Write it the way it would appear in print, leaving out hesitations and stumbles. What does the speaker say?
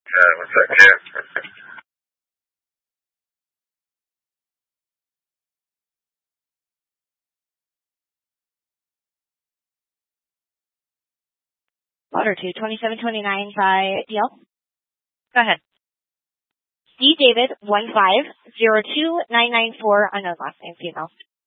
What's that, Ken? Water to 2729 by DL. Go ahead. D. David 1502994, unknown last name, female.